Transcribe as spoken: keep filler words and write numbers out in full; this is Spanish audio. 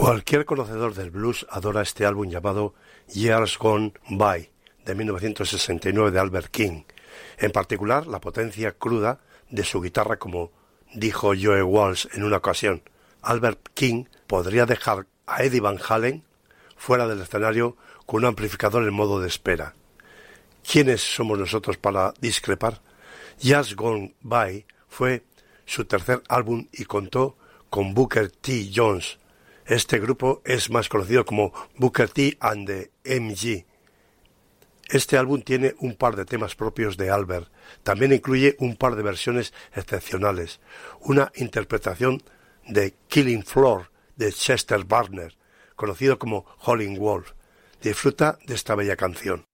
Cualquier conocedor del blues adora este álbum llamado Years Gone By, de mil novecientos sesenta y nueve de Albert King, en particular la potencia cruda de su guitarra, como dijo Joe Walsh en una ocasión. Albert King podría dejar a Eddie Van Halen fuera del escenario con un amplificador en modo de espera. ¿Quiénes somos nosotros para discrepar? Years Gone By fue su tercer álbum y contó con Booker T. Jones. Este grupo es más conocido como Booker T and the M G. Este álbum tiene un par de temas propios de Albert. También incluye un par de versiones excepcionales. Una interpretación de Killing Floor de Chester Barner, conocido como Howlin' Wolf. Disfruta de esta bella canción.